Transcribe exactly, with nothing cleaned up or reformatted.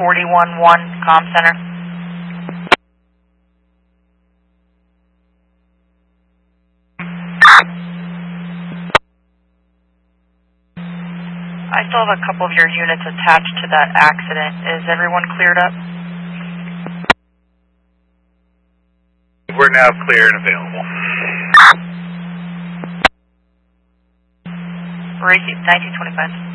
forty-one one, comm center. I still have a couple of your units attached to that accident. Is everyone cleared up? We're now clear and available. Reiki, nineteen twenty-five.